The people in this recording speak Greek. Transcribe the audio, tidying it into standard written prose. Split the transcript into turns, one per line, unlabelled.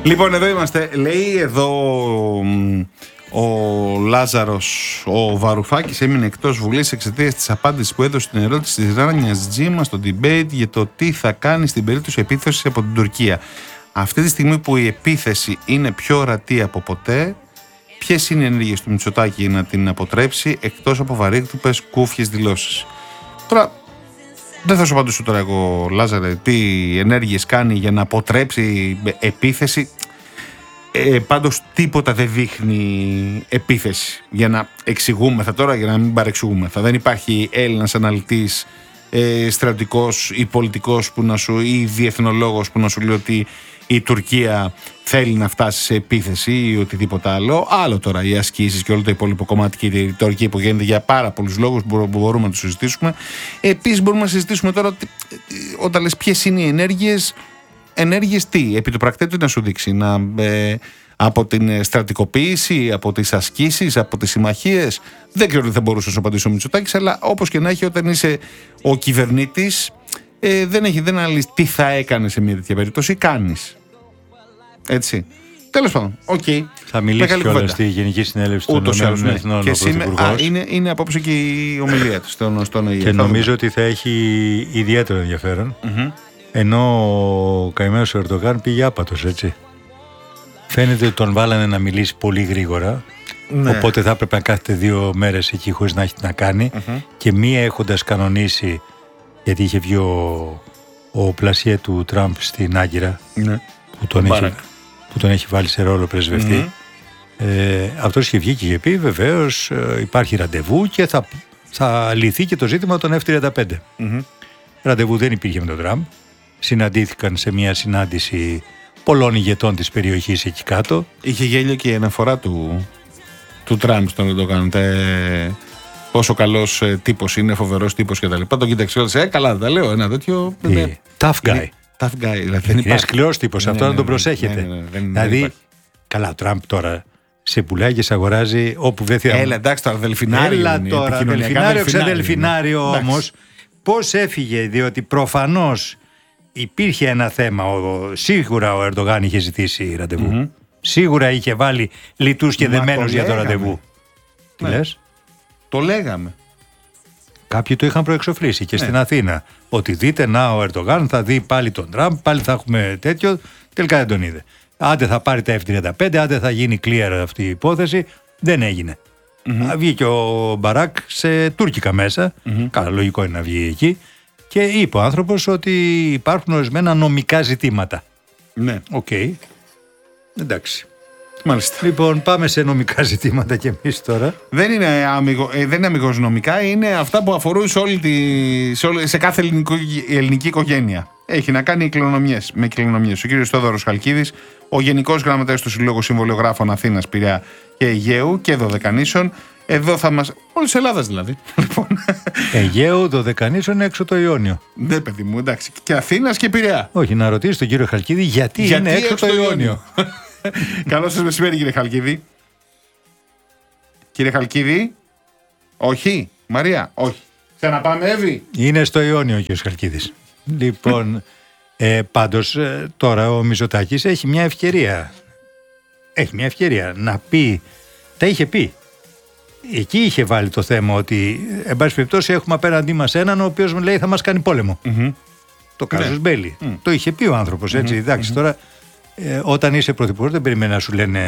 Λοιπόν, εδώ είμαστε. Λέει εδώ ο Λάζαρος, ο Βαρουφάκης έμεινε εκτός Βουλής εξαιτίας της απάντησης που έδωσε στην ερώτηση της Ράνιας Τζίμα στο debate για το τι θα κάνει στην περίπτωση επίθεσης από την Τουρκία. Αυτή τη στιγμή που η επίθεση είναι πιο ορατή από ποτέ, ποιες είναι οι ενέργειες του Μητσοτάκη για να την αποτρέψει, εκτός από βαρύγδουπες κούφιες δηλώσεις? Τώρα, δεν θα σου απαντήσω τώρα εγώ, Λάζαρε, τι ενέργειες κάνει για να αποτρέψει επίθεση. Πάντως τίποτα δεν δείχνει επίθεση για να εξηγούμεθα τώρα, για να μην παρεξηγούμεθα. Δεν υπάρχει Έλληνας αναλυτής, στρατιωτικός ή πολιτικός ή διεθνολόγος που να σου λέει ότι η Τουρκία θέλει να φτάσει σε επίθεση ή οτιδήποτε άλλο. Άλλο τώρα οι ασκήσεις και όλο το υπόλοιπο κομμάτι και η ρητορική που γίνεται για πάρα πολλούς λόγους που μπορούμε να τους συζητήσουμε. Επίσης μπορούμε να συζητήσουμε τώρα όταν λες ποιες είναι οι ενέργειες τι, επί του πρακτέτου να σου δείξει, από την στρατικοποίηση, από τις ασκήσεις, από τις συμμαχίες. Δεν ξέρω τι θα μπορούσε να σου απαντήσει ο Μητσοτάκης, αλλά όπως και να έχει, όταν είσαι ο κυβερνήτης, δεν αναλύεις τι θα έκανε σε μια τέτοια περίπτωση, κάνεις. Έτσι. Τέλος πάντων, οκ.
Θα μιλήσει κιόλας στη Γενική Συνέλευση των Ηνωμένων Εθνών ο Πρωθυπουργός.
Είναι απόψε και η ομιλία του στον ΟΗΕ.
Και νομίζω ότι θα έχει ιδιαίτερο ενδιαφέρον. Ενώ ο καημένος ο Ερντογάν πήγε άπατος, έτσι. Φαίνεται ότι τον βάλανε να μιλήσει πολύ γρήγορα. Ναι. Οπότε θα έπρεπε να κάθεται 2 μέρες εκεί χωρίς να έχει τι να κάνει. Και μία έχοντας κανονίσει, γιατί είχε βγει ο πλασιέ του Τραμπ στην Άγκυρα, ναι, που τον έχει βάλει σε ρόλο πρεσβευτή. Αυτός είχε βγει και είχε πει βεβαίως υπάρχει ραντεβού και θα λυθεί και το ζήτημα των F-35. Ραντεβού δεν υπήρχε με τον Τραμπ. Συναντήθηκαν σε μια συνάντηση πολλών ηγετών της περιοχής εκεί κάτω.
Είχε γέλιο και η αναφορά του Τραμπ στον Ερντογάν. Πόσο καλός τύπος είναι, φοβερός τύπος κτλ. Τον κοίταξε όλες. Καλά, δεν τα λέω. Ένα τέτοιο.
Tough guy.
Δηλαδή,
είναι σκληρός τύπος. Αυτό να τον προσέχετε. Δηλαδή, καλά, ο Τραμπ τώρα σε πουλάει και σε αγοράζει όπου βρεθεί.
Έλα, εντάξει, τώρα δελφινάριο.
Έλα τώρα, δελφινάριο, ξεδελφινάριο όμως. Πώς έφυγε, διότι προφανώς υπήρχε ένα θέμα. Σίγουρα ο Ερντογάν είχε ζητήσει ραντεβού. Σίγουρα είχε βάλει λιτούς και δεμένους για το ραντεβού. Τι λες?
Το λέγαμε.
Κάποιοι το είχαν προεξοφλήσει και στην Αθήνα. Ότι δείτε, να ο Ερντογάν θα δει πάλι τον Τραμπ, πάλι θα έχουμε τέτοιο. Τελικά δεν τον είδε. Άντε θα πάρει τα F-35, άντε θα γίνει clear αυτή η υπόθεση. Δεν έγινε. Βγήκε ο Μπαράκ σε τουρκικά μέσα. Καλά, λογικό είναι να βγει εκεί. Και είπε ο άνθρωπος ότι υπάρχουν ορισμένα νομικά ζητήματα.
Ναι.
Οκ. Εντάξει.
Μάλιστα.
Λοιπόν, πάμε σε νομικά ζητήματα κι εμείς τώρα.
Δεν είναι αμιγώς νομικά, είναι αυτά που αφορούν σε κάθε ελληνική οικογένεια. Έχει να κάνει με κληρονομιές. Ο κύριος Θόδωρος Χαλκίδης, ο Γενικός Γραμματέας του Συλλόγου Συμβολιογράφων Αθήνας, Πειραιά και Αιγαίου και Δωδεκανήσων. Εδώ θα μας. Όλης της Ελλάδας δηλαδή.
Αιγαίου, Δωδεκανήσων, έξω το Ιόνιο.
Ναι, παιδί μου, εντάξει. Και Αθήνας και Πειραιά.
Όχι, να ρωτήσει τον κύριο Χαλκίδη γιατί είναι έξω το Ιόνιο.
Καλό σας μεσημέρι, κύριε Χαλκίδη. Κύριε Χαλκίδη. Όχι. Μαρία, όχι. Ξαναπάμε, Εύη.
Είναι στο Ιόνιο ο κύριος Χαλκίδης. Λοιπόν, πάντως τώρα ο Μητσοτάκης έχει μια ευκαιρία. Έχει μια ευκαιρία να πει. Τα είχε πει. Εκεί είχε βάλει το θέμα ότι, εν πάση περιπτώσει, έχουμε απέναντί μας έναν ο οποίος λέει θα μας κάνει πόλεμο. Το Κάζος Μπέλι. Το είχε πει ο άνθρωπος, έτσι. Εντάξει, τώρα όταν είσαι πρωθυπουργός δεν περιμένει να σου λένε